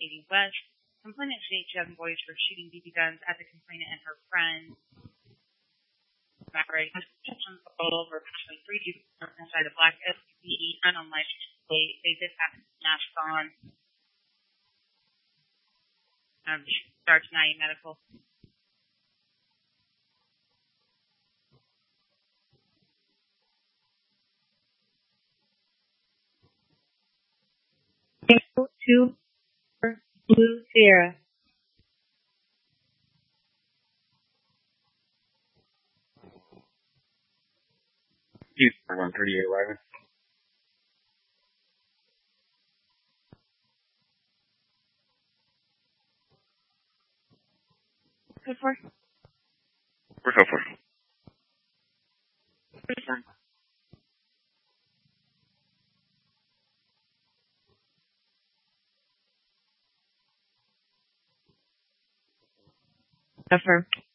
80 West. Complainant states she has boys for shooting BB guns at the complainant and her friend. Maverick has pulled over approximately 3 people inside a black SUV and on license plate. They did have masks on. Starts Night Medical. Two Blue Sierra. Houston 138 Wagon. So far? We're so far. Affirm.